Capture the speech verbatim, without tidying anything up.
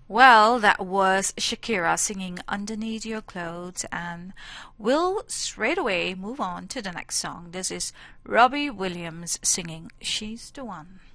Well, that was Shakira singing Underneath Your Clothes, and we'll straight away move on to the next song. This is Robbie Williams singing She's the One.